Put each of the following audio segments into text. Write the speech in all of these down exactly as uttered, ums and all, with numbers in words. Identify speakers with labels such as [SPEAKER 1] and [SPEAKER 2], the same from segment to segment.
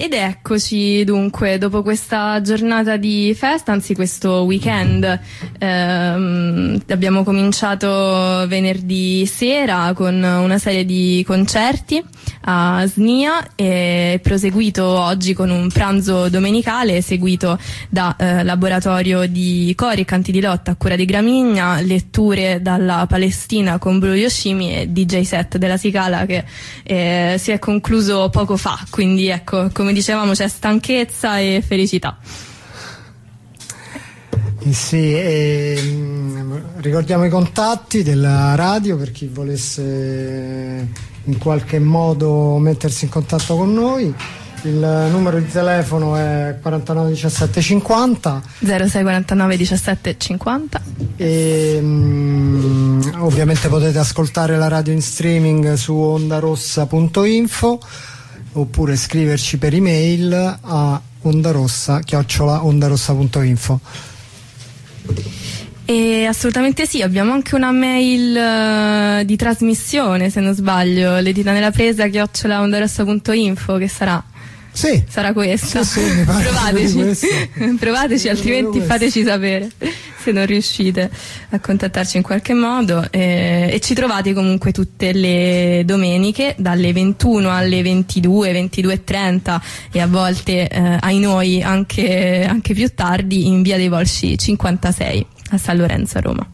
[SPEAKER 1] ed eccoci dunque dopo questa giornata di festa, anzi questo weekend. ehm, abbiamo cominciato venerdì sera con una serie di concerti a Snia e proseguito oggi con un pranzo domenicale seguito da eh, laboratorio di cori e canti di lotta a cura di Gramigna, letture dalla Palestina con Bruno Yoshimi e D J set della Sicala che eh, si è concluso poco fa, quindi ecco, come dicevamo, c'è stanchezza e felicità.
[SPEAKER 2] Eh sì, e, ricordiamo i contatti della radio per chi volesse in qualche modo mettersi in contatto con noi. Il numero di telefono è quarantanove diciassette cinquanta
[SPEAKER 1] zero sei quarantanove diciassette cinquanta
[SPEAKER 2] e um, ovviamente potete ascoltare la radio in streaming su ondarossa punto info oppure scriverci per email a ondarossa chiocciola ondarossa punto info.
[SPEAKER 1] E assolutamente sì, abbiamo anche una mail uh, di trasmissione, se non sbaglio, le dita nella presa chiocciola ondarossa punto info, che sarà
[SPEAKER 2] sì
[SPEAKER 1] sarà questa.
[SPEAKER 2] Sì, sì, mi pare
[SPEAKER 1] provateci provateci, altrimenti fateci sapere se non riuscite a contattarci in qualche modo, eh, e ci trovate comunque tutte le domeniche dalle ventuno alle ventidue, ventidue e trenta e a volte eh, ai noi anche, anche più tardi in via dei Volsci cinquantasei a San Lorenzo a Roma.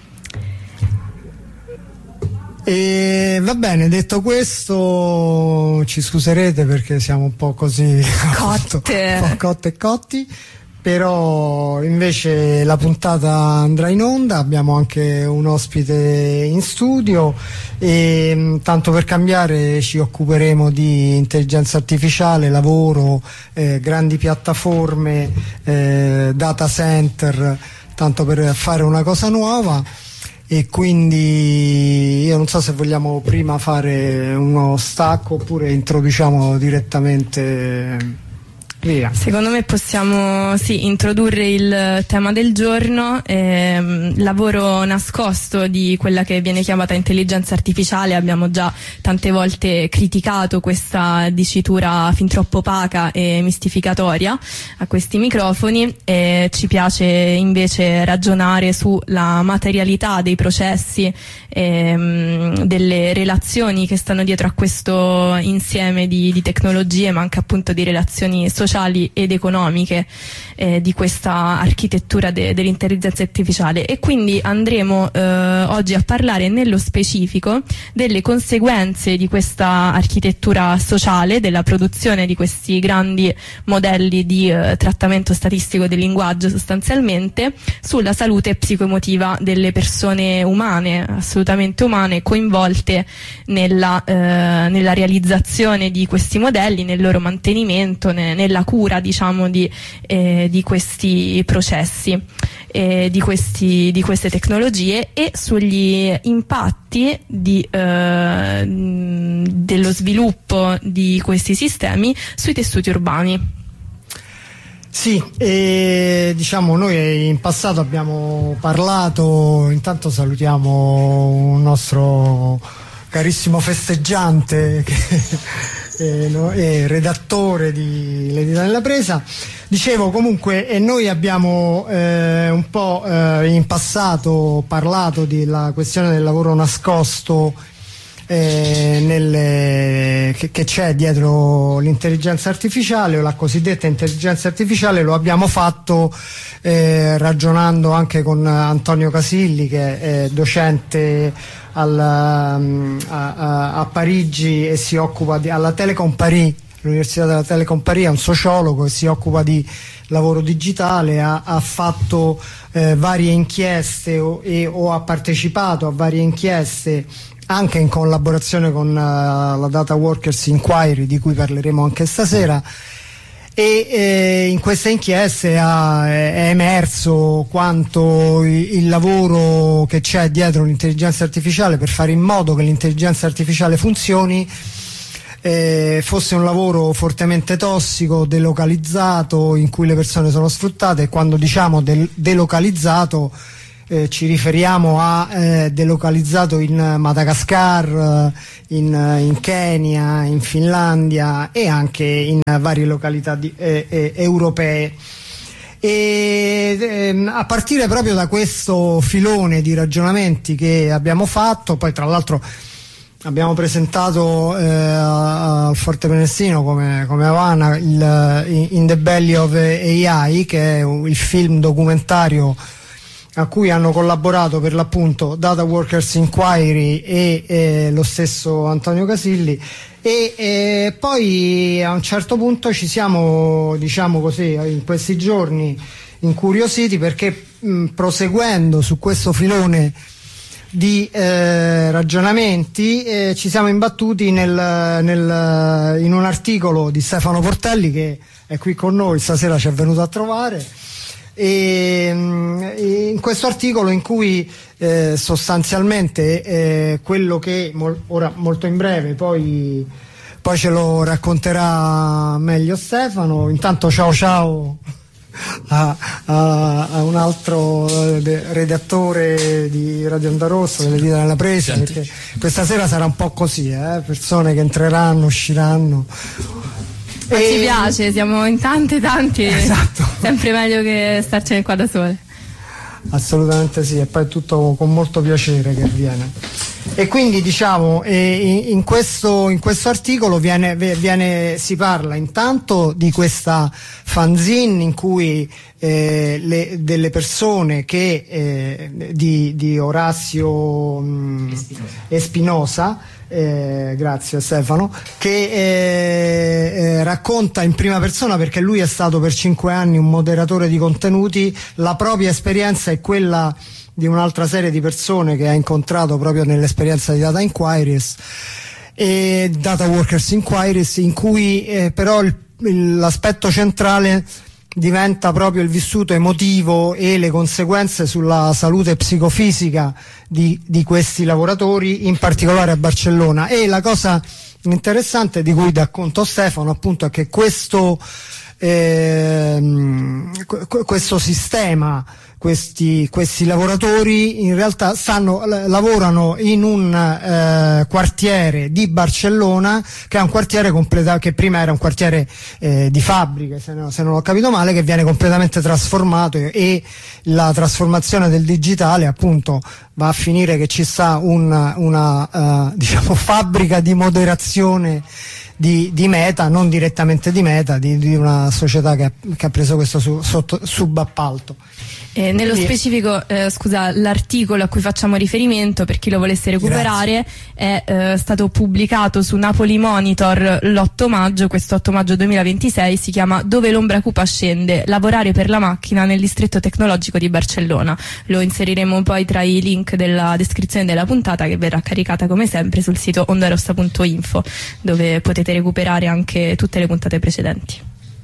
[SPEAKER 2] E va bene, detto questo ci scuserete perché siamo un po' così
[SPEAKER 1] cotte
[SPEAKER 2] un po' cotte e cotti, però invece la puntata andrà in onda, abbiamo anche un ospite in studio e tanto per cambiare ci occuperemo di intelligenza artificiale, lavoro, eh, grandi piattaforme, eh, data center, tanto per fare una cosa nuova. E quindi io non so se vogliamo prima fare uno stacco oppure introduciamo direttamente via.
[SPEAKER 1] Secondo me possiamo sì introdurre il tema del giorno, ehm, lavoro nascosto di quella che viene chiamata intelligenza artificiale. Abbiamo già tante volte criticato questa dicitura fin troppo opaca e mistificatoria a questi microfoni, e ci piace invece ragionare sulla materialità dei processi, ehm, delle relazioni che stanno dietro a questo insieme di, di tecnologie, ma anche appunto di relazioni sociali ed economiche eh, di questa architettura de, dell'intelligenza artificiale. E quindi andremo eh, oggi a parlare nello specifico delle conseguenze di questa architettura sociale, della produzione di questi grandi modelli di eh, trattamento statistico del linguaggio, sostanzialmente sulla salute psicoemotiva delle persone umane, assolutamente umane, coinvolte nella, eh, nella realizzazione di questi modelli, nel loro mantenimento, ne, nella cura, diciamo, di, eh, di questi processi, eh, di, questi, di queste tecnologie, e sugli impatti di, eh, dello sviluppo di questi sistemi sui tessuti urbani.
[SPEAKER 2] Sì, e diciamo noi in passato abbiamo parlato, intanto salutiamo un nostro carissimo festeggiante che E, no, e redattore di Le dita nella presa. Dicevo comunque, e noi abbiamo eh, un po' eh, in passato parlato della questione del lavoro nascosto eh, nelle, che, che c'è dietro l'intelligenza artificiale o la cosiddetta intelligenza artificiale. Lo abbiamo fatto eh, ragionando anche con Antonio Casilli, che è docente Al, a, a, a Parigi e si occupa di, alla Telecom Paris, l'Università della Telecom Paris, è un sociologo e si occupa di lavoro digitale, ha, ha fatto eh, varie inchieste o, e, o ha partecipato a varie inchieste anche in collaborazione con uh, la Data Workers Inquiry, di cui parleremo anche stasera. E eh, in queste inchieste ha, è emerso quanto il, il lavoro che c'è dietro l'intelligenza artificiale per fare in modo che l'intelligenza artificiale funzioni eh, fosse un lavoro fortemente tossico, delocalizzato, in cui le persone sono sfruttate. E quando diciamo del, delocalizzato eh, ci riferiamo a eh, delocalizzato in Madagascar, in, in Kenya, in Finlandia e anche in varie località di, eh, eh, europee. E ehm, a partire proprio da questo filone di ragionamenti che abbiamo fatto, poi tra l'altro abbiamo presentato eh, al Forte Prenestino come, come Havana il In the Belly of A I, che è il film documentario a cui hanno collaborato per l'appunto Data Workers Inquiry e eh, lo stesso Antonio Casilli, e eh, poi a un certo punto ci siamo, diciamo così, in questi giorni incuriositi perché mh, proseguendo su questo filone di eh, ragionamenti eh, ci siamo imbattuti nel, nel, in un articolo di Stefano Portelli, che è qui con noi, stasera ci è venuto a trovare, e, e in questo articolo in cui eh, sostanzialmente eh, quello che mol, ora molto in breve poi, poi ce lo racconterà meglio Stefano. Intanto ciao ciao A, a, a un altro de, redattore di Radio Onda Rossa delle Dita nella Presa, perché questa sera sarà un po' così, eh? Persone che entreranno, usciranno.
[SPEAKER 1] Ma e... ci piace, siamo in tanti tanti, esatto. Sempre meglio che starcene qua da sole.
[SPEAKER 2] Assolutamente sì, e poi è tutto con molto piacere che avviene. E quindi diciamo eh, in, questo, in questo articolo viene, viene, si parla intanto di questa fanzine in cui eh, le, delle persone che eh, di, di Orazio mh, Espinosa, eh, grazie Stefano, che eh, eh, racconta in prima persona, perché lui è stato per cinque anni un moderatore di contenuti, la propria esperienza e quella di un'altra serie di persone che ha incontrato proprio nell'esperienza di Data Inquiries e Data Workers Inquiries, in cui eh, però il, il, l'aspetto centrale diventa proprio il vissuto emotivo e le conseguenze sulla salute psicofisica di, di questi lavoratori, in particolare a Barcellona. E la cosa interessante di cui dà conto Stefano appunto è che questo eh, questo sistema, questi, questi lavoratori in realtà stanno, lavorano in un eh, quartiere di Barcellona, che è un quartiere completa, che prima era un quartiere eh, di fabbriche, se, no, se non ho capito male, che viene completamente trasformato, e la trasformazione del digitale appunto va a finire che ci sta un, una uh, diciamo fabbrica di moderazione Di, di Meta, non direttamente di Meta, di, di una società che ha, che ha preso questo su, sotto, subappalto.
[SPEAKER 1] Eh, nello Quindi, specifico, eh, scusa, l'articolo a cui facciamo riferimento, per chi lo volesse recuperare, grazie. è eh, stato pubblicato su Napoli Monitor l'otto maggio, questo otto maggio duemilaventisei, si chiama Dove l'ombra cupa scende, lavorare per la macchina nel distretto tecnologico di Barcellona. Lo inseriremo poi tra i link della descrizione della puntata, che verrà caricata come sempre sul sito ondarossa punto info, dove potete recuperare anche tutte le puntate precedenti.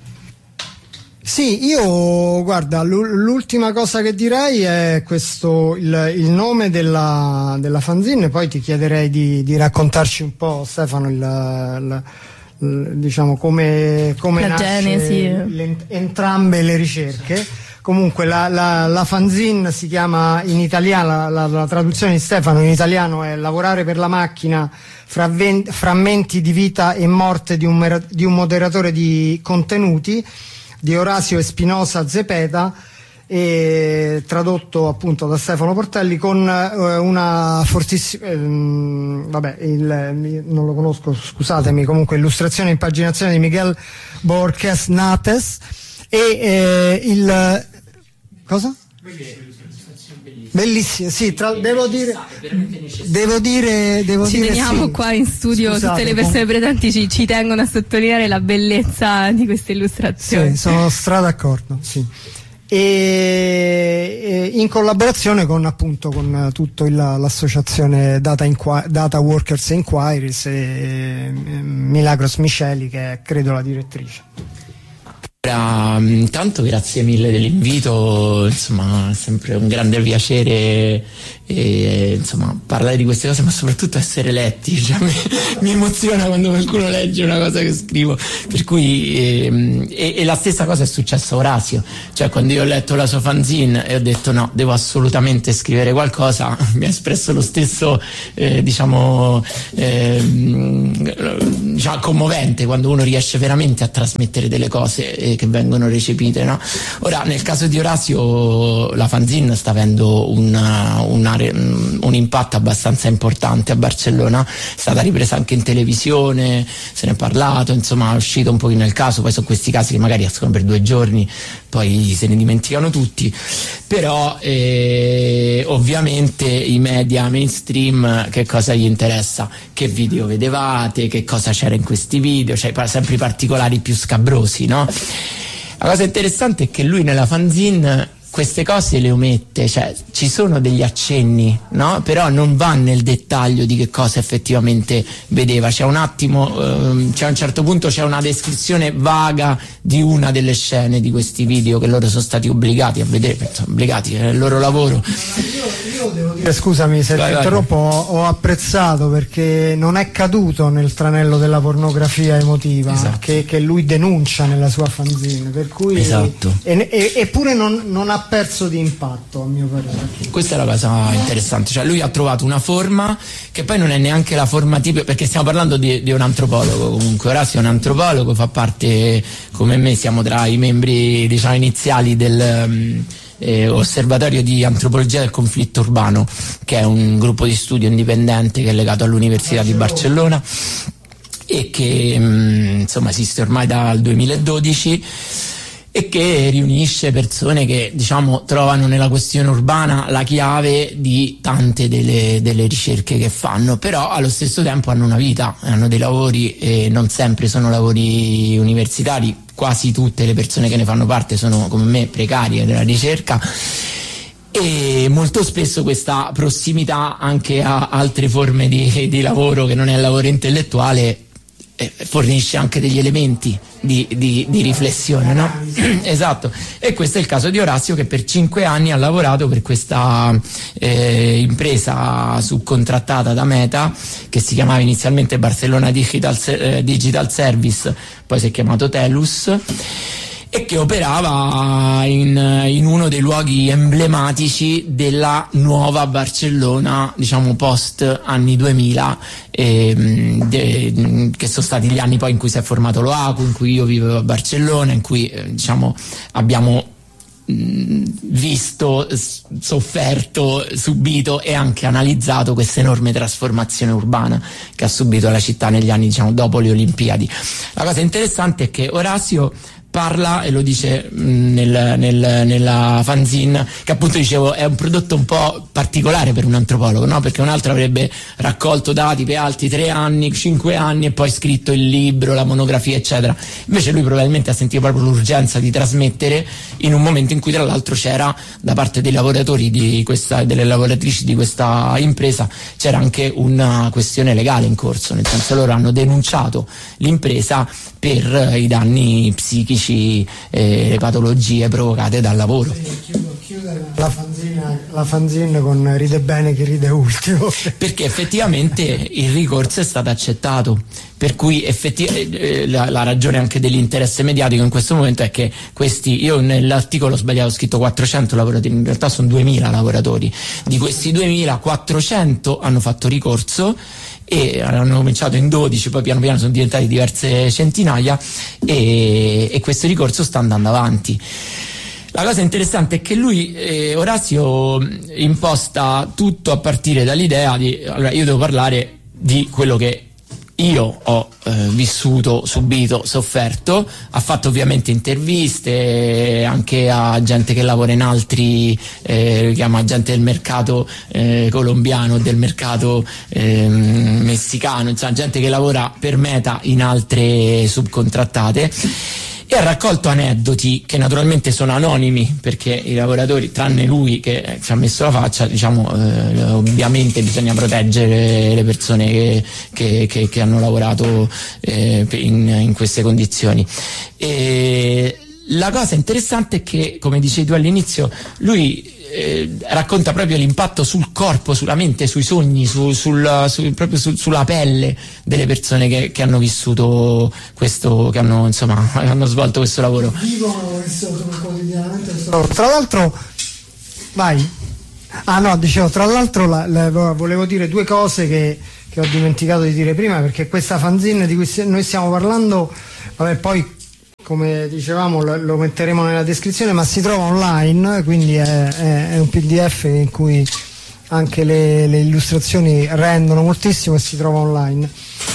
[SPEAKER 2] Sì, io guarda, l'ultima cosa che direi è questo, il, il nome della, della fanzine, poi ti chiederei di, di raccontarci un po', Stefano, il, il, il, diciamo come, come
[SPEAKER 1] la
[SPEAKER 2] nasce
[SPEAKER 1] genesi.
[SPEAKER 2] Le, entrambe le ricerche. Comunque la, la, la fanzine si chiama in italiano, la, la, la traduzione di Stefano in italiano è Lavorare per la macchina, frammenti di vita e morte di un, di un moderatore di contenuti, di Orazio Espinosa Zepeda, e tradotto appunto da Stefano Portelli, con eh, una fortissima ehm, vabbè il, non lo conosco, scusatemi, comunque illustrazione e impaginazione di Miguel Borges Nates, e eh, il cosa? Bellissimo, sì, tra, devo dire, devo dire, devo
[SPEAKER 1] ci
[SPEAKER 2] dire
[SPEAKER 1] teniamo
[SPEAKER 2] sì.
[SPEAKER 1] Qua in studio,
[SPEAKER 2] Scusate,
[SPEAKER 1] tutte le persone presenti ci, ci tengono a sottolineare la bellezza di queste illustrazioni.
[SPEAKER 2] Sì, sono stra d'accordo, sì. E, e in collaborazione con appunto con tutto il, l'associazione Data, Inqu- Data Workers Inquiries e, e Milagros Miceli, che è credo la direttrice.
[SPEAKER 3] Intanto grazie mille dell'invito, insomma è sempre un grande piacere e insomma parlare di queste cose, ma soprattutto essere letti, cioè, mi, mi emoziona quando qualcuno legge una cosa che scrivo, per cui e, e, e la stessa cosa è successa a Orazio, cioè quando io ho letto la sua fanzine e ho detto no, devo assolutamente scrivere qualcosa, mi ha espresso lo stesso eh, diciamo, eh, diciamo commovente quando uno riesce veramente a trasmettere delle cose eh, che vengono recepite, no? Ora nel caso di Orazio la fanzine sta avendo una, una un impatto abbastanza importante a Barcellona, è stata ripresa anche in televisione, se ne è parlato, insomma è uscito un pochino il caso, poi sono questi casi che magari escono per due giorni, poi se ne dimenticano tutti, però eh, ovviamente i media mainstream che cosa gli interessa? Che video vedevate, che cosa c'era in questi video, cioè sempre i particolari più scabrosi, no? La cosa interessante è che lui nella fanzine queste cose le omette, cioè ci sono degli accenni, no? Però non va nel dettaglio di che cosa effettivamente vedeva, c'è un attimo, ehm, c'è a un certo punto c'è una descrizione vaga di una delle scene di questi video che loro sono stati obbligati a vedere, insomma, obbligati, è il loro lavoro.
[SPEAKER 2] Io, io devo dire, scusami se
[SPEAKER 3] vai,
[SPEAKER 2] ti
[SPEAKER 3] vai.
[SPEAKER 2] interrompo, ho, ho apprezzato perché non è caduto nel tranello della pornografia emotiva, esatto, che, che lui denuncia nella sua fanzine, per cui
[SPEAKER 3] esatto.
[SPEAKER 2] e, e, eppure non, non ha perso di impatto, a mio parere.
[SPEAKER 3] Questa è la cosa interessante, cioè lui ha trovato una forma che poi non è neanche la forma tipica, perché stiamo parlando di, di un antropologo, comunque Orazio è un antropologo, fa parte, come me, siamo tra i membri diciamo iniziali del um, eh, Osservatorio di Antropologia del Conflitto Urbano, che è un gruppo di studio indipendente che è legato all'Università di Barcellona e che um, insomma esiste ormai dal duemiladodici e che riunisce persone che diciamo trovano nella questione urbana la chiave di tante delle, delle ricerche che fanno, però allo stesso tempo hanno una vita, hanno dei lavori e non sempre sono lavori universitari, quasi tutte le persone che ne fanno parte sono come me precarie della ricerca e molto spesso questa prossimità anche a altre forme di, di lavoro che non è il lavoro intellettuale Eh, fornisce anche degli elementi di, di, di riflessione, no? Esatto, e questo è il caso di Orazio, che per cinque anni ha lavorato per questa eh, impresa subcontrattata da Meta che si chiamava inizialmente Barcelona Digital, eh, Digital Service, poi si è chiamato Telus, e che operava in, in uno dei luoghi emblematici della nuova Barcellona, diciamo post anni duemila, eh, de, che sono stati gli anni poi in cui si è formato l'Oacu, in cui io vivevo a Barcellona, in cui eh, diciamo abbiamo mh, visto, sofferto, subito e anche analizzato questa enorme trasformazione urbana che ha subito la città negli anni diciamo dopo le Olimpiadi. La cosa interessante è che Orazio parla, e lo dice nel, nel, nella fanzine, che appunto dicevo è un prodotto un po' particolare per un antropologo, no? Perché un altro avrebbe raccolto dati per altri tre anni, cinque anni e poi scritto il libro, la monografia eccetera. Invece lui probabilmente ha sentito proprio l'urgenza di trasmettere in un momento in cui tra l'altro c'era da parte dei lavoratori di questa, delle lavoratrici di questa impresa, c'era anche una questione legale in corso, nel senso loro hanno denunciato l'impresa per i danni psichici, eh, le patologie provocate dal lavoro.
[SPEAKER 2] Chiudere la fanzina, la fanzina con ride bene che ride ultimo.
[SPEAKER 3] Perché effettivamente il ricorso è stato accettato, per cui effettivamente eh, la, la ragione anche dell'interesse mediatico in questo momento è che questi, io nell'articolo ho sbagliato, ho scritto quattrocento lavoratori, in realtà sono duemila lavoratori, di questi duemila quattrocento hanno fatto ricorso e hanno cominciato in dodici, poi piano piano sono diventati diverse centinaia e, e questo ricorso sta andando avanti. La cosa interessante è che lui, eh, Orazio, imposta tutto a partire dall'idea di, allora io devo parlare di quello che io ho eh, vissuto, subito, sofferto. Ha fatto ovviamente interviste anche a gente che lavora in altri, eh, chiama gente del mercato eh, colombiano, del mercato eh, messicano, insomma gente che lavora per Meta in altre subcontrattate. E ha raccolto aneddoti che naturalmente sono anonimi, perché i lavoratori, tranne lui che ci ha messo la faccia, diciamo eh, ovviamente bisogna proteggere le persone che, che, che, che hanno lavorato eh, in, in queste condizioni. E la cosa interessante è che, come dicevi tu all'inizio, lui eh, racconta proprio l'impatto sul corpo, sulla mente, sui sogni, su, sul, su, proprio su, sulla pelle delle persone che, che hanno vissuto questo, che hanno insomma hanno svolto questo lavoro.
[SPEAKER 2] Vivono questo quotidianamente questo lavoro. Tra l'altro, vai. Ah no, dicevo, tra l'altro la, la, volevo dire due cose che, che ho dimenticato di dire prima, perché questa fanzine di cui noi stiamo parlando, vabbè, poi come dicevamo lo, lo metteremo nella descrizione, ma si trova online, quindi è, è, è un P D F in cui anche le, le illustrazioni rendono moltissimo e si trova online.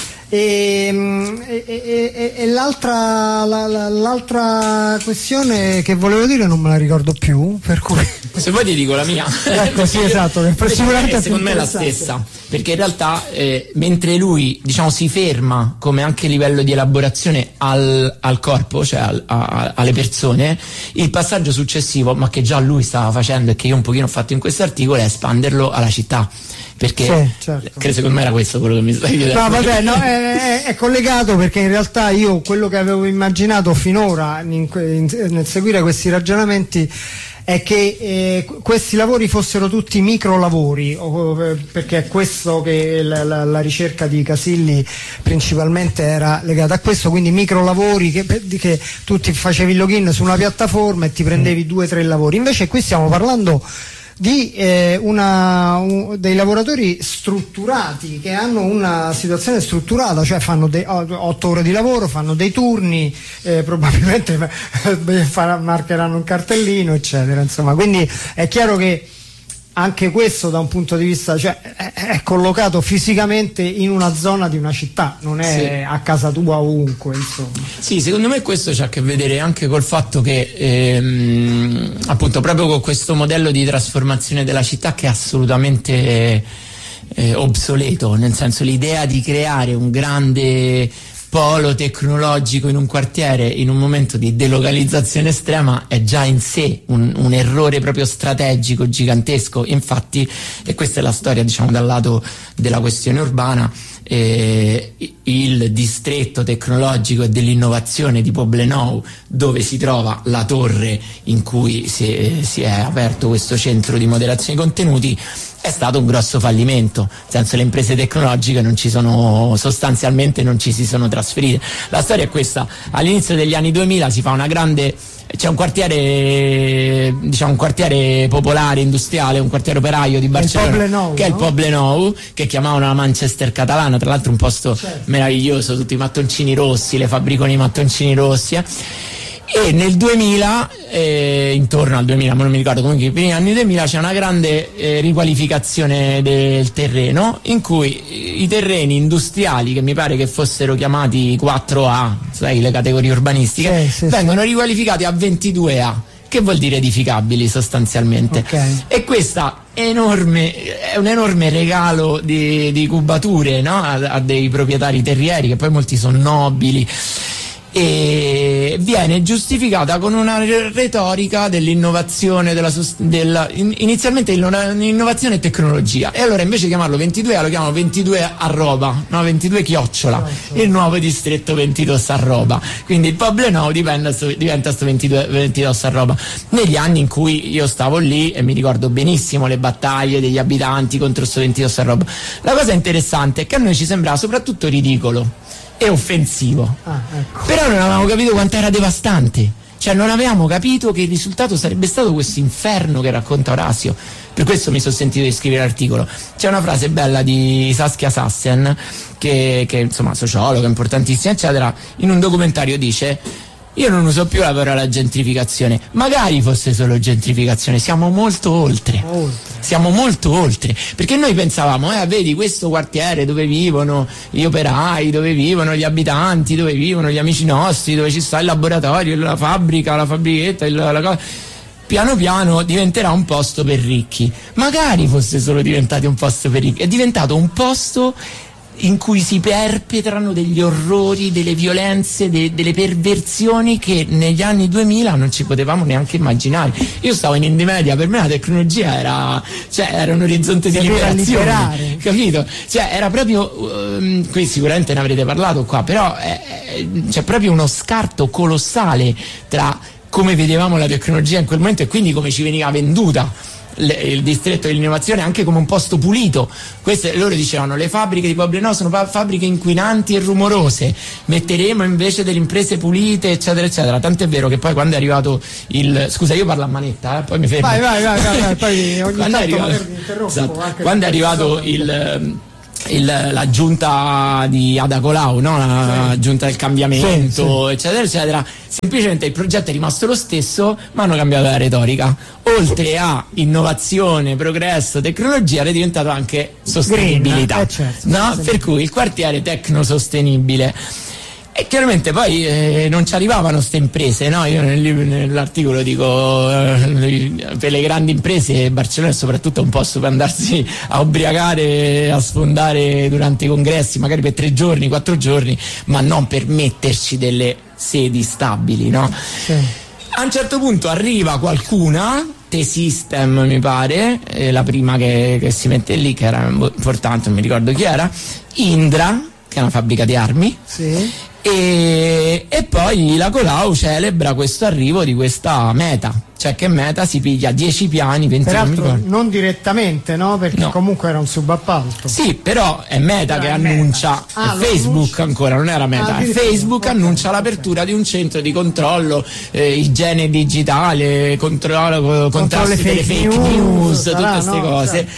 [SPEAKER 2] E, e, e, e l'altra, la, la, l'altra questione che volevo dire non me la ricordo più, per cui
[SPEAKER 3] se vuoi ti dico la mia.
[SPEAKER 2] Ecco, sì, esatto, che sicuramente
[SPEAKER 3] secondo me è la stessa, perché in realtà eh, mentre lui diciamo si ferma come anche livello di elaborazione al, al corpo, cioè al, a, alle persone, il passaggio successivo, ma che già lui stava facendo e che io un pochino ho fatto in questo articolo, è espanderlo alla città. Perché
[SPEAKER 2] sì, certo.
[SPEAKER 3] Credo secondo me era questo quello che mi stai chiedendo.
[SPEAKER 2] No, vabbè, no, è, è collegato, perché in realtà io quello che avevo immaginato finora in, in, nel seguire questi ragionamenti è che eh, questi lavori fossero tutti micro lavori, o, perché è questo che la, la, la ricerca di Casilli principalmente era legata a questo, quindi micro lavori che, che tu ti facevi il login su una piattaforma e ti prendevi due o tre lavori. Invece qui stiamo parlando di eh, una, un, dei lavoratori strutturati, che hanno una situazione strutturata, cioè fanno de, otto ore di lavoro, fanno dei turni, eh, probabilmente marcheranno un cartellino, eccetera. Insomma, quindi è chiaro che anche questo da un punto di vista, cioè è, è collocato fisicamente in una zona di una città, non è sì. a casa tua ovunque, insomma. Sì,
[SPEAKER 3] secondo me questo c'ha a che vedere anche col fatto che ehm, appunto proprio con questo modello di trasformazione della città che è assolutamente eh, obsoleto, nel senso l'idea di creare un grande polo tecnologico in un quartiere in un momento di delocalizzazione estrema è già in sé un, un errore proprio strategico gigantesco. Infatti, e questa è la storia diciamo dal lato della questione urbana, eh, il distretto tecnologico e dell'innovazione di Poblenou, dove si trova la torre in cui si, si è aperto questo centro di moderazione dei contenuti, è stato un grosso fallimento, nel senso le imprese tecnologiche non ci sono, sostanzialmente non ci si sono trasferite. La storia è questa: all'inizio degli anni duemila si fa una grande, c'è un quartiere, diciamo un quartiere popolare industriale, un quartiere operaio di Barcellona,
[SPEAKER 2] Poblenou,
[SPEAKER 3] che è
[SPEAKER 2] no?
[SPEAKER 3] il Poblenou, che chiamavano la Manchester catalana, tra l'altro un posto certo. meraviglioso, tutti i mattoncini rossi, le fabbriconi mattoncini rossi, eh. E nel duemila, eh, intorno al duemila, ma non mi ricordo, comunque i primi anni duemila, c'è una grande eh, riqualificazione del terreno, in cui i terreni industriali, che mi pare che fossero chiamati quattro A, sai, le categorie urbanistiche, sì, sì, vengono sì. riqualificati a ventidue A, che vuol dire edificabili sostanzialmente.
[SPEAKER 2] Okay.
[SPEAKER 3] E questa enorme, è un enorme regalo di, di cubature, no? a, a dei proprietari terrieri, che poi molti sono nobili, e viene giustificata con una retorica dell'innovazione, della, della, in, inizialmente innovazione e tecnologia, e allora invece di chiamarlo ventidue A lo chiamano ventidue arroba, no, ventidue chiocciola, il nuovo distretto ventidue arroba, quindi il Poblenou diventa sto, diventa sto ventidue, ventidue arroba. Negli anni in cui io stavo lì, e mi ricordo benissimo le battaglie degli abitanti contro sto ventidue arroba, la cosa interessante è che a noi ci sembrava soprattutto ridicolo e offensivo,
[SPEAKER 2] ah, ecco.
[SPEAKER 3] Però non avevamo capito quanto era devastante, cioè non avevamo capito che il risultato sarebbe stato questo inferno che racconta Orazio. Per questo mi sono sentito di scrivere l'articolo. C'è una frase bella di Saskia Sassen, che, che insomma sociologa importantissima eccetera, in un documentario dice: io non uso più la parola gentrificazione, magari fosse solo gentrificazione, siamo molto oltre, oltre. siamo molto oltre, perché noi pensavamo, eh vedi questo quartiere dove vivono gli operai, dove vivono gli abitanti, dove vivono gli amici nostri, dove ci sta il laboratorio, la fabbrica, la fabbrichetta, il, la cosa, piano piano diventerà un posto per ricchi. Magari fosse solo diventato un posto per ricchi, è diventato un posto in cui si perpetrano degli orrori, delle violenze, de, delle perversioni che negli anni duemila non ci potevamo neanche immaginare. Io stavo in Indie Media, per me la tecnologia era, cioè, era un orizzonte di liberazione, capito? Cioè era proprio, um, qui sicuramente ne avrete parlato qua, però è, è, c'è proprio uno scarto colossale tra come vedevamo la tecnologia in quel momento e quindi come ci veniva venduta il distretto dell'innovazione anche come un posto pulito. Queste, loro dicevano, le fabbriche di Poblenou sono fabbriche inquinanti e rumorose, metteremo invece delle imprese pulite, eccetera eccetera. Tant'è vero che poi quando è arrivato il, scusa, io parlo a manetta, eh, poi mi fermo.
[SPEAKER 2] Vai vai vai, vai, vai poi ogni
[SPEAKER 3] quando, è arrivato, esatto, quando è arrivato il Il, la giunta di Ada Colau, no? La sì. giunta del cambiamento, sì, sì. eccetera eccetera, semplicemente il progetto è rimasto lo stesso, ma hanno cambiato la retorica. Oltre a innovazione, progresso, tecnologia, è diventato anche sostenibilità. Green, eh certo, no? Per cui il quartiere tecnosostenibile. E chiaramente poi eh, non ci arrivavano queste imprese, no? Io nel, nell'articolo dico eh, per le grandi imprese Barcellona è soprattutto un posto per andarsi a ubriacare, a sfondare durante i congressi, magari per tre giorni, quattro giorni, ma non per metterci delle sedi stabili, no? Sì. A un certo punto arriva qualcuna, T-System mi pare, eh, la prima che, che si mette lì, che era importante, non mi ricordo chi era, Indra, che è una fabbrica di armi, sì. E, e poi la Colau celebra questo arrivo di questa Meta, cioè che Meta si piglia dieci piani, venti.
[SPEAKER 2] Peraltro non direttamente, no? Perché no. comunque era un subappalto.
[SPEAKER 3] Sì, però è Meta era che annuncia, ah, è Facebook annuncia. Ancora, non era Meta, ah, Facebook okay, annuncia okay. l'apertura di un centro di controllo, eh, igiene digitale, controllo, contrasto delle fake news, news tutte queste no, cose. Cioè.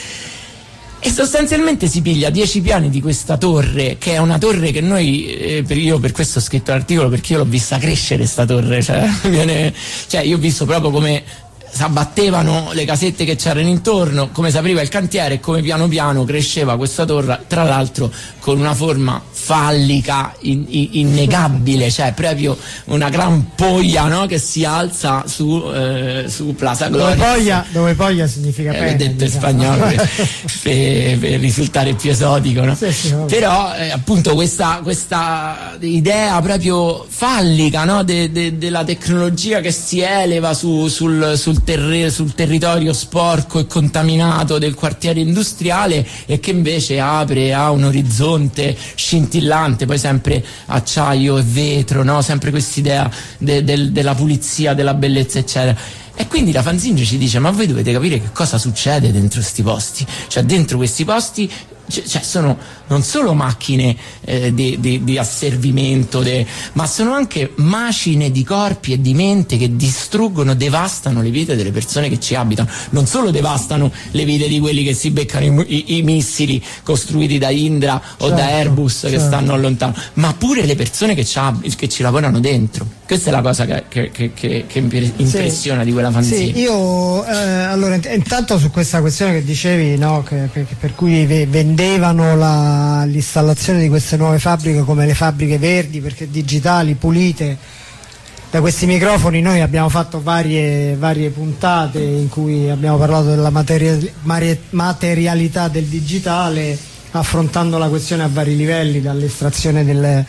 [SPEAKER 3] E sostanzialmente si piglia dieci piani di questa torre, che è una torre che noi, eh, per io per questo ho scritto l'articolo, perché io l'ho vista crescere sta torre, cioè, viene, cioè io ho visto proprio come s'abbattevano le casette che c'erano intorno, come si apriva il cantiere e come piano piano cresceva questa torre, tra l'altro con una forma fallica in, in, innegabile, cioè proprio una gran poglia, no? Che si alza su, eh, su Plaza Gloria.
[SPEAKER 2] Dove poglia, dove poglia significa pene,
[SPEAKER 3] eh, detto
[SPEAKER 2] diciamo.
[SPEAKER 3] In spagnolo per, per, per risultare più esotico, no? Sì, sì, però eh, appunto questa, questa idea proprio fallica, no? de, de, della tecnologia che si eleva su, sul, sul Terre, sul territorio sporco e contaminato del quartiere industriale e che invece apre a un orizzonte scintillante, poi sempre acciaio e vetro, no? Sempre quest'idea de, de, della pulizia, della bellezza eccetera. E quindi la fanzine ci dice, ma voi dovete capire che cosa succede dentro questi posti, cioè dentro questi posti cioè sono non solo macchine eh, di, di, di asservimento, de, ma sono anche macine di corpi e di mente che distruggono, devastano le vite delle persone che ci abitano. Non solo devastano le vite di quelli che si beccano i, i, i missili costruiti da Indra o certo, da Airbus certo. che stanno lontano, ma pure le persone che ci, che ci lavorano dentro. Questa è la cosa che, che, che, che, che impressiona sì, di quella fanzina.
[SPEAKER 2] Sì, io eh, allora intanto su questa questione che dicevi, no, che, per, per cui vendevano la, l'installazione di queste nuove fabbriche come le fabbriche verdi, perché digitali, pulite. Da questi microfoni noi abbiamo fatto varie, varie puntate in cui abbiamo parlato della materia, materialità del digitale, affrontando la questione a vari livelli, dall'estrazione delle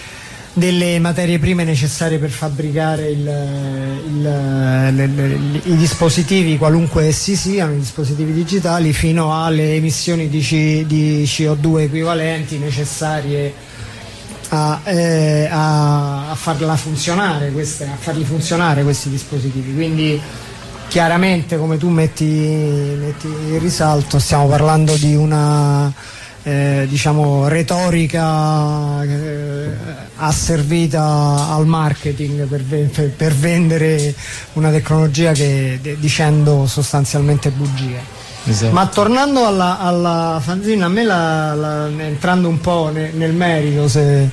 [SPEAKER 2] delle materie prime necessarie per fabbricare il, il, le, le, i dispositivi, qualunque essi siano, i dispositivi digitali, fino alle emissioni di, C, di C O due equivalenti necessarie a, eh, a, a farla funzionare, queste, a farli funzionare questi dispositivi. Quindi chiaramente, come tu metti, metti in risalto, stiamo parlando di una Eh, diciamo retorica eh, asservita al marketing per, per, per vendere una tecnologia che de, dicendo sostanzialmente bugie. Esatto. Ma tornando alla, alla fanzina, a me la, la, entrando un po' ne, nel merito, se,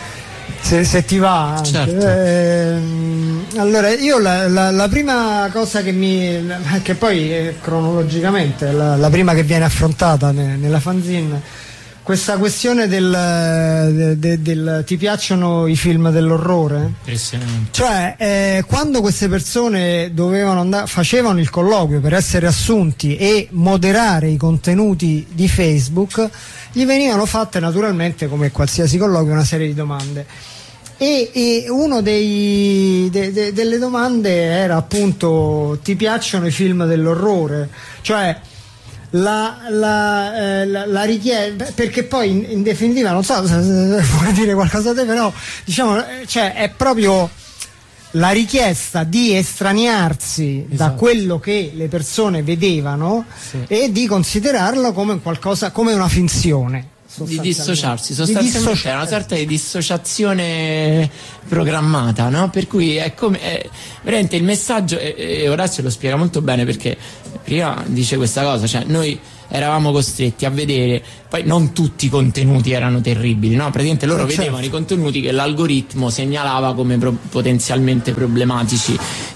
[SPEAKER 2] se, se ti va anche, certo. eh, allora io la, la, la prima cosa che mi che poi eh, cronologicamente la, la prima che viene affrontata ne, nella fanzine, questa questione del, del, del, del ti piacciono i film dell'orrore? Cioè eh, quando queste persone dovevano andare, facevano il colloquio per essere assunti e moderare i contenuti di Facebook, gli venivano fatte naturalmente, come qualsiasi colloquio, una serie di domande. E, e uno dei de, de, delle domande era appunto: ti piacciono i film dell'orrore? Cioè la, la, eh, la, la richiesta, perché poi in, in definitiva, non so se vuoi dire qualcosa a te, però diciamo, cioè è proprio la richiesta di estraniarsi, esatto, da quello che le persone vedevano, sì, e di considerarlo come qualcosa, come una finzione.
[SPEAKER 3] Di dissociarsi, sostanzialmente di dissoci- è una sorta di dissociazione programmata, no? Per cui è come è, veramente il messaggio, e, e Orazio lo spiega molto bene, perché prima dice questa cosa, cioè noi eravamo costretti a vedere, poi non tutti i contenuti erano terribili, no? Praticamente loro certo. vedevano i contenuti che l'algoritmo segnalava come pro- potenzialmente problematici,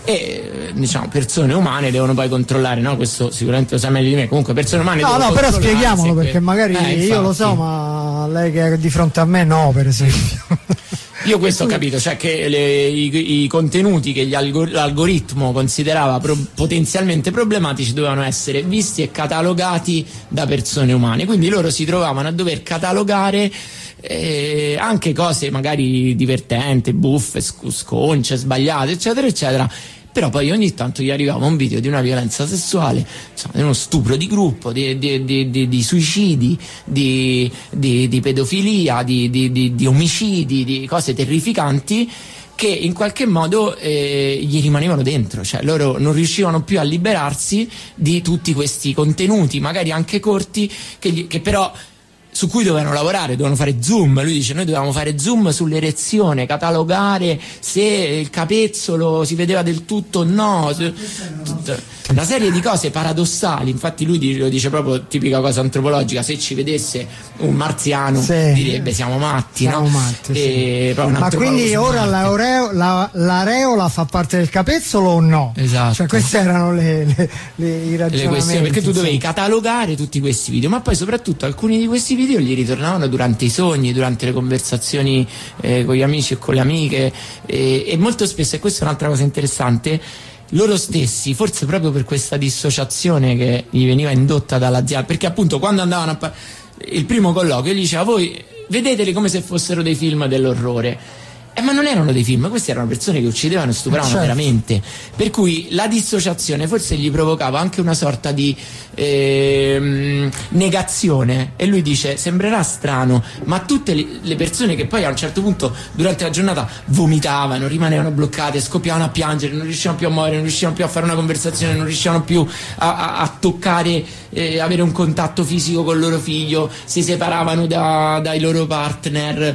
[SPEAKER 3] e diciamo persone umane devono poi controllare, no? Questo sicuramente lo sa meglio di me, comunque persone umane
[SPEAKER 2] no no però spieghiamolo, perché magari eh, io lo so, ma lei che è di fronte a me no, per esempio.
[SPEAKER 3] Io questo ho capito, cioè che le, i, i contenuti che gli algor- l'algoritmo considerava pro- potenzialmente problematici dovevano essere visti e catalogati da persone umane, quindi loro si trovavano a dover catalogare eh, anche cose magari divertenti, buffe, sc- sconce, sbagliate, eccetera eccetera. Però poi ogni tanto gli arrivava un video di una violenza sessuale, insomma, di uno stupro di gruppo, di, di, di, di, di suicidi, di, di, di pedofilia, di, di, di, di omicidi, di cose terrificanti che in qualche modo eh, gli rimanevano dentro, cioè loro non riuscivano più a liberarsi di tutti questi contenuti, magari anche corti, che, gli, che però su cui dovevano lavorare, dovevano fare zoom. Lui dice: noi dovevamo fare zoom sull'erezione, catalogare se il capezzolo si vedeva del tutto o no, una serie di cose paradossali. Infatti lui lo dice proprio, tipica cosa antropologica: se ci vedesse un marziano sì, direbbe siamo matti, siamo no? matti,
[SPEAKER 2] e sì. Ma quindi ora l'aureo, la, l'areola fa parte del capezzolo o no?
[SPEAKER 3] Esatto.
[SPEAKER 2] Cioè queste erano le, le, le, i ragionamenti, le questioni,
[SPEAKER 3] perché tu dovevi catalogare tutti questi video, ma poi soprattutto alcuni di questi video video gli ritornavano durante i sogni, durante le conversazioni eh, con gli amici e con le amiche, e, e molto spesso, e questa è un'altra cosa interessante, loro stessi, forse proprio per questa dissociazione che gli veniva indotta dall'azienda, perché appunto quando andavano a par- il primo colloquio gli diceva: voi vedeteli come se fossero dei film dell'orrore. Eh, ma non erano dei film, queste erano persone che uccidevano e stupravano, certo, veramente. Per cui la dissociazione forse gli provocava anche una sorta di eh, negazione. E lui dice: sembrerà strano, ma tutte le persone che poi a un certo punto durante la giornata vomitavano, rimanevano bloccate, scoppiavano a piangere, non riuscivano più a muovere, non riuscivano più a fare una conversazione, non riuscivano più a, a, a toccare, eh, avere un contatto fisico con il loro figlio, si separavano da, dai loro partner,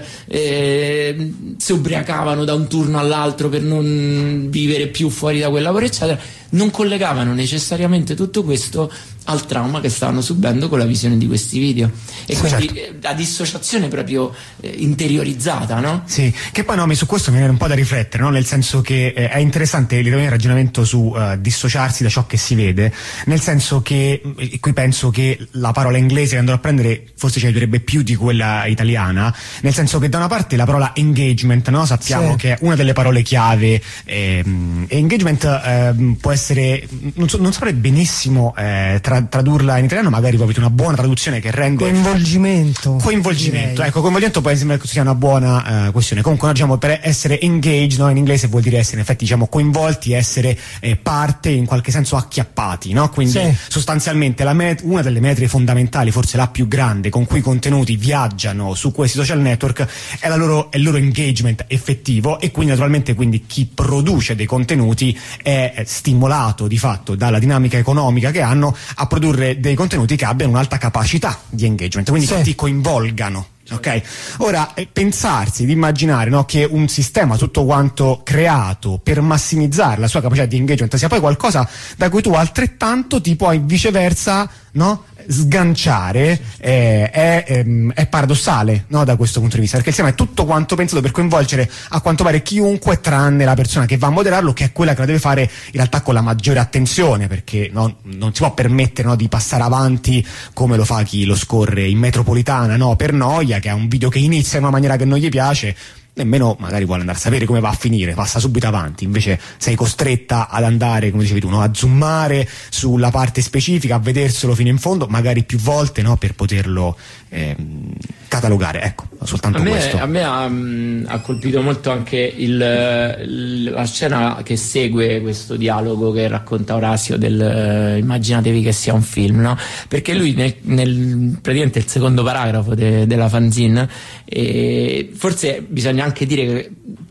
[SPEAKER 3] eh, si ubriacavano da un turno all'altro per non vivere più fuori da quel lavoro, eccetera, non collegavano necessariamente tutto questo al trauma che stavano subendo con la visione di questi video, e sì, quindi certo, la dissociazione proprio eh, interiorizzata, no?
[SPEAKER 4] Sì, che poi no, su questo mi viene un po' da riflettere, no? Nel senso che eh, è interessante il ragionamento su uh, dissociarsi da ciò che si vede, nel senso che eh, qui penso che la parola inglese che andrò a prendere forse ci aiuterebbe più di quella italiana, nel senso che da una parte la parola engagement, no? Sappiamo sì, che è una delle parole chiave, ehm, e engagement ehm, può essere, non, so, non saprei benissimo eh, tra tradurla in italiano, magari voi avete una buona traduzione che rende
[SPEAKER 2] coinvolgimento
[SPEAKER 4] coinvolgimento
[SPEAKER 2] direi.
[SPEAKER 4] Ecco, coinvolgimento può essere sia una buona uh, questione. Comunque noi diciamo, per essere engaged, no, in inglese vuol dire essere in effetti diciamo coinvolti, essere eh, parte, in qualche senso acchiappati, no? Quindi sì, sostanzialmente la met- una delle metriche fondamentali, forse la più grande, con cui i contenuti viaggiano su questi social network è, la loro, è il loro engagement effettivo, e quindi naturalmente quindi chi produce dei contenuti è, è stimolato di fatto dalla dinamica economica che hanno a produrre dei contenuti che abbiano un'alta capacità di engagement, quindi sì, che ti coinvolgano. Ok, ora eh, pensarsi di immaginare, no, che un sistema tutto quanto creato per massimizzare la sua capacità di engagement sia poi qualcosa da cui tu altrettanto ti puoi viceversa, no, sganciare, eh, è, ehm, è paradossale, no, da questo punto di vista, perché il sistema è tutto quanto pensato per coinvolgere a quanto pare chiunque, tranne la persona che va a moderarlo, che è quella che la deve fare in realtà con la maggiore attenzione, perché no, non si può permettere, no, di passare avanti come lo fa chi lo scorre in metropolitana, no, per noia, che ha un video che inizia in una maniera che non gli piace, nemmeno magari vuole andare a sapere come va a finire, passa subito avanti. Invece sei costretta ad andare, come dicevi tu, no, a zoomare sulla parte specifica, a vederselo fino in fondo, magari più volte, no, per poterlo ehm, catalogare. Ecco, soltanto
[SPEAKER 3] a me,
[SPEAKER 4] questo.
[SPEAKER 3] A me ha, mh, ha colpito molto anche il, il, la scena che segue questo dialogo che racconta Orazio del uh, immaginatevi che sia un film, no? Perché lui nel, nel praticamente il secondo paragrafo de, della fanzine, e forse bisogna anche dire che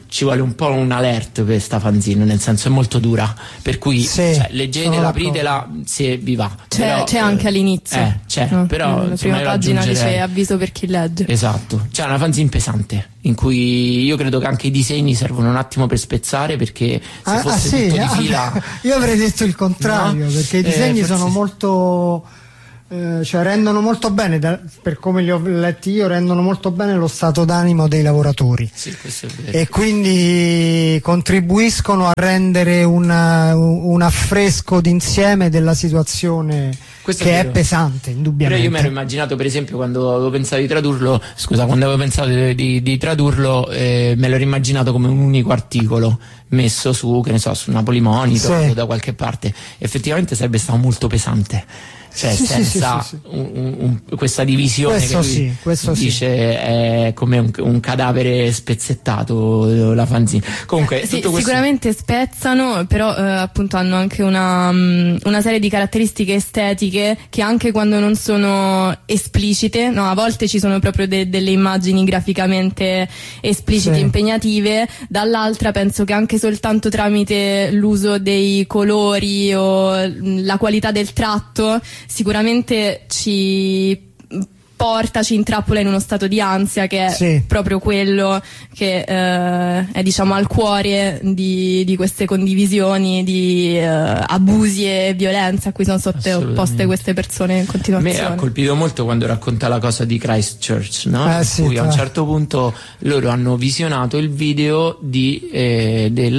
[SPEAKER 3] ci vuole un po' un alert per sta fanzine, nel senso è molto dura, per cui
[SPEAKER 2] sì,
[SPEAKER 3] cioè, leggetela, apritela se vi va.
[SPEAKER 1] C'è,
[SPEAKER 3] però,
[SPEAKER 1] c'è anche all'inizio,
[SPEAKER 3] eh, c'è,
[SPEAKER 1] no,
[SPEAKER 3] però
[SPEAKER 1] la prima pagina dice avviso per chi legge.
[SPEAKER 3] Esatto, c'è una fanzine pesante in cui io credo che anche i disegni servono un attimo per spezzare, perché se
[SPEAKER 2] ah,
[SPEAKER 3] fosse
[SPEAKER 2] ah, sì,
[SPEAKER 3] tutto di fila
[SPEAKER 2] ah, io avrei detto il contrario, no? Perché i disegni eh, sono molto Eh, cioè rendono molto bene, da, per come li ho letti io, rendono molto bene lo stato d'animo dei lavoratori,
[SPEAKER 3] sì, questo è vero.
[SPEAKER 2] E quindi contribuiscono a rendere una, un affresco d'insieme della situazione, questo che è, è pesante, indubbiamente.
[SPEAKER 3] Però io mi ero immaginato, per esempio, quando avevo pensato di tradurlo, scusa, quando avevo pensato di, di, di tradurlo, eh, me l'ero immaginato come un unico articolo messo su, che ne so, su Napoli Monitor, sì, o da qualche parte. Effettivamente sarebbe stato molto pesante. Cioè
[SPEAKER 2] sì,
[SPEAKER 3] senza
[SPEAKER 2] sì, sì, sì.
[SPEAKER 3] Un, un, questa divisione
[SPEAKER 2] questo
[SPEAKER 3] che lui
[SPEAKER 2] sì, questo
[SPEAKER 3] dice
[SPEAKER 2] sì.
[SPEAKER 3] È come un, un cadavere spezzettato la fanzine. Comunque
[SPEAKER 1] sì,
[SPEAKER 3] tutto questo...
[SPEAKER 1] sicuramente spezzano, però eh, appunto hanno anche una, um, una serie di caratteristiche estetiche che anche quando non sono esplicite, no, a volte ci sono proprio de- delle immagini graficamente esplicite, sì, impegnative, dall'altra penso che anche soltanto tramite l'uso dei colori o la qualità del tratto sicuramente ci porta, ci intrappola in uno stato di ansia che è sì. proprio quello che eh, è diciamo al cuore di, di queste condivisioni di eh, abusi e violenza a cui sono sottoposte queste persone in continuazione.
[SPEAKER 3] A me ha colpito molto quando racconta la cosa di Christchurch, no?
[SPEAKER 2] Eh, sì,
[SPEAKER 3] cui a un certo punto loro hanno visionato il video di, eh, del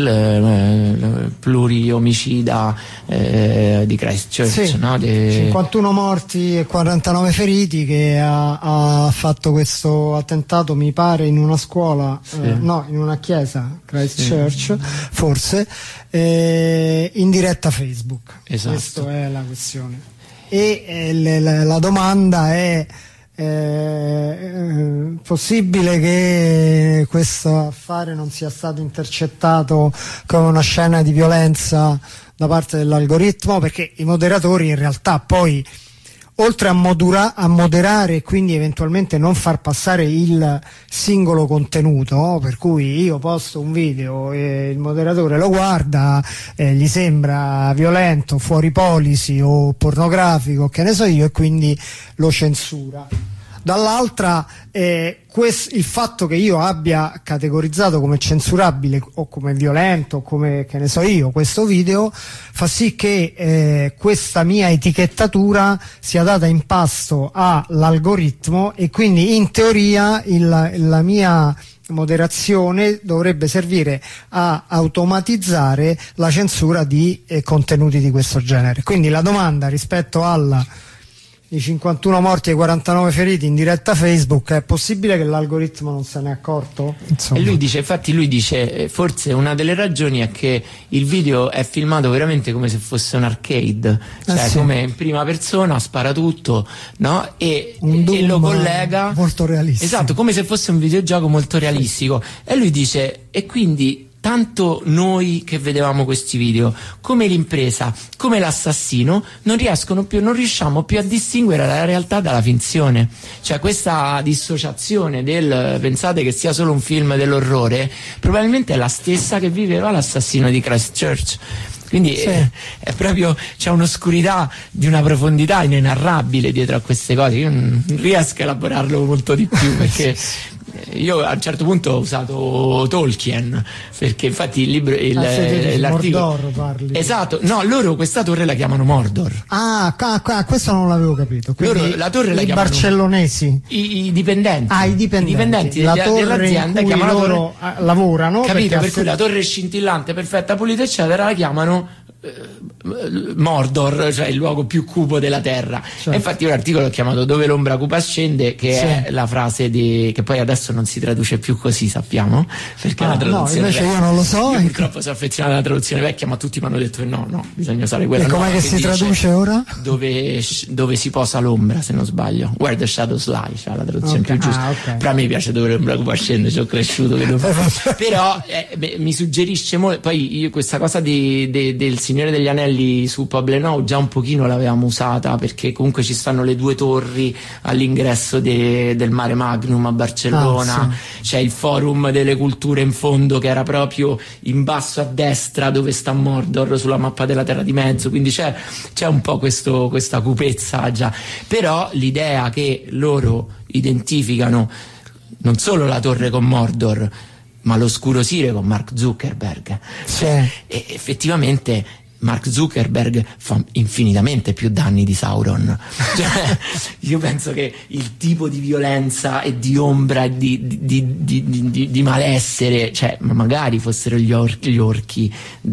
[SPEAKER 3] eh, pluriomicida eh, di Christchurch,
[SPEAKER 2] sì.
[SPEAKER 3] no? De...
[SPEAKER 2] cinquantuno morti e quarantanove feriti, che ha, ha fatto questo attentato, mi pare, in una scuola, sì. eh, no, in una chiesa, Christchurch, sì. forse, eh, in diretta Facebook.
[SPEAKER 3] Esatto.
[SPEAKER 2] Questa è la questione. E eh, le, le, la domanda è: è possibile che questo affare non sia stato intercettato come una scena di violenza da parte dell'algoritmo? Perché i moderatori in realtà poi, oltre a, modura, a moderare e quindi eventualmente non far passare il singolo contenuto, per cui io posto un video e il moderatore lo guarda, eh, gli sembra violento, fuori policy o pornografico, che ne so io, e quindi lo censura. Dall'altra eh, quest, il fatto che io abbia categorizzato come censurabile o come violento, come, che ne so io, questo video, fa sì che eh, questa mia etichettatura sia data in pasto all'algoritmo, e quindi in teoria il, la mia moderazione dovrebbe servire a automatizzare la censura di eh, contenuti di questo genere. Quindi la domanda rispetto alla i cinquantuno morti e quarantanove feriti in diretta Facebook: è possibile che l'algoritmo non se ne è accorto? Insomma.
[SPEAKER 3] E lui dice, infatti lui dice, forse una delle ragioni è che il video è filmato veramente come se fosse un arcade, cioè eh sì. come in prima persona, spara tutto, no? E, e lo collega
[SPEAKER 2] molto realistico.
[SPEAKER 3] Esatto, come se fosse un videogioco molto realistico. E lui dice, e quindi tanto noi che vedevamo questi video come l'impresa, come l'assassino, non riescono più, non riusciamo più a distinguere la realtà dalla finzione. Cioè questa dissociazione del pensate che sia solo un film dell'orrore probabilmente è la stessa che viveva l'assassino di Christchurch. Quindi sì. è, è proprio, c'è un'oscurità di una profondità inenarrabile dietro a queste cose. Io non riesco a elaborarlo molto di più, perché io a un certo punto ho usato Tolkien, perché infatti il libro il,
[SPEAKER 2] ah, sì,
[SPEAKER 3] l'articolo
[SPEAKER 2] Mordor parli.
[SPEAKER 3] Esatto, no, loro questa torre la chiamano Mordor.
[SPEAKER 2] Ah, ah questo non l'avevo capito. Quindi
[SPEAKER 3] loro la torre la
[SPEAKER 2] i
[SPEAKER 3] chiamano
[SPEAKER 2] barcellonesi,
[SPEAKER 3] i, i dipendenti.
[SPEAKER 2] Ah, i dipendenti,
[SPEAKER 3] I dipendenti
[SPEAKER 2] la
[SPEAKER 3] della,
[SPEAKER 2] torre
[SPEAKER 3] dell'azienda
[SPEAKER 2] in cui
[SPEAKER 3] chiamano
[SPEAKER 2] loro
[SPEAKER 3] torre,
[SPEAKER 2] lavorano,
[SPEAKER 3] capito? Per cui la torre scintillante, perfetta, pulita, eccetera, la chiamano Mordor, cioè il luogo più cupo della terra. Certo. E infatti un articolo ho chiamato Dove l'ombra cupa scende, che sì. è la frase di, che poi adesso non si traduce più così, sappiamo, perché
[SPEAKER 2] ah,
[SPEAKER 3] la traduzione
[SPEAKER 2] no, invece
[SPEAKER 3] vecchia,
[SPEAKER 2] io non lo so.
[SPEAKER 3] io purtroppo sono affezionato alla traduzione vecchia, ma tutti mi hanno detto che no, no, bisogna usare quella.
[SPEAKER 2] E com'è
[SPEAKER 3] che,
[SPEAKER 2] che si traduce ora? Dove,
[SPEAKER 3] dove si posa l'ombra, se non sbaglio, Where the Shadows Lie, cioè la traduzione okay. più giusta.
[SPEAKER 2] Ah, okay.
[SPEAKER 3] Però a me piace Dove l'ombra cupa scende, ci ho cresciuto che lo fa. Però eh, beh, mi suggerisce molto. Poi io questa cosa di, de, del Signore degli Anelli lì su Poblenou già un pochino l'avevamo usata, perché comunque ci stanno le due torri all'ingresso de, del Mare Magnum a Barcellona, ah, sì. C'è il Forum delle Culture in fondo, che era proprio in basso a destra dove sta Mordor sulla mappa della Terra di Mezzo, quindi c'è, c'è un po' questo, questa cupezza già. Però l'idea che loro identificano non solo la torre con Mordor, ma l'oscuro Sire con Mark Zuckerberg,
[SPEAKER 2] sì.
[SPEAKER 3] E effettivamente Mark Zuckerberg fa infinitamente più danni di Sauron. Cioè, io penso che il tipo di violenza e di ombra e di, di, di, di, di, di malessere, cioè magari fossero gli, or- gli orchi